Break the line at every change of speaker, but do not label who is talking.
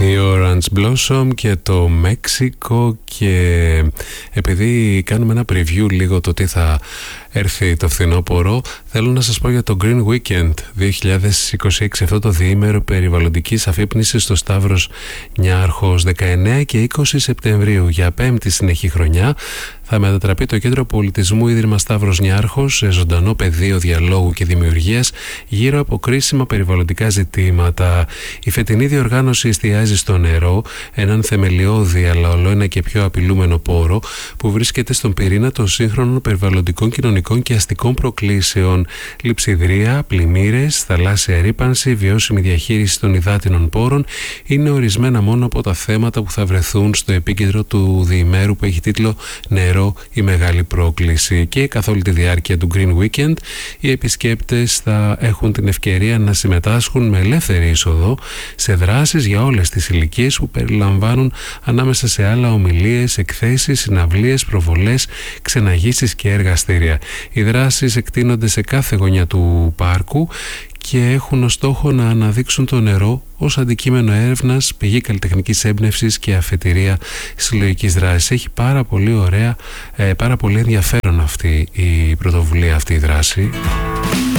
Η Orange Blossom και το Μέξικο, και επειδή κάνουμε ένα preview λίγο το τι θα έρθει το φθινόπωρο, θέλω να σας πω για το Green Weekend 2026, αυτό το διήμερο περιβαλλοντικής αφύπνισης στο Σταύρος Νιάρχος, 19 και 20 Σεπτεμβρίου. Για πέμπτη συνεχή χρονιά θα μετατραπεί το Κέντρο Πολιτισμού Ίδρυμα Σταύρος Νιάρχος σε ζωντανό πεδίο διαλόγου και δημιουργίας γύρω από κρίσιμα περιβαλλοντικά ζητήματα. Η φετινή διοργάνωση εστιάζει στο νερό, έναν θεμελιώδη αλλά ολοένα και πιο απειλούμενο πόρο που βρίσκεται στον πυρήνα των σύγχρονων περιβαλλοντικών, κοινωνικών και αστικών προκλήσεων. Λειψιδρία, πλημμύρες, θαλάσσια ρύπανση, βιώσιμη διαχείριση των υδάτινων πόρων είναι ορισμένα μόνο από τα θέματα που θα βρεθούν στο επίκεντρο του διημέρου που έχει τίτλο «Νερό, η μεγάλη πρόκληση». Και καθ' όλη τη διάρκεια του Green Weekend οι επισκέπτες θα έχουν την ευκαιρία να συμμετάσχουν με ελεύθερη είσοδο σε δράσεις για όλες τις ηλικίες που περιλαμβάνουν ανάμεσα σε άλλα ομιλίες, εκθέσεις, συναυλίες, προβολές, ξεναγήσεις και εργαστήρια. Οι δράσεις εκτείνονται σε κάθε γωνιά του πάρκου και έχουν ως στόχο να αναδείξουν το νερό ως αντικείμενο έρευνας, πηγή καλλιτεχνικής έμπνευσης και αφετηρία συλλογικής δράσης. Έχει πάρα πολύ ωραία, πάρα πολύ ενδιαφέρον αυτή η πρωτοβουλία, αυτή η δράση.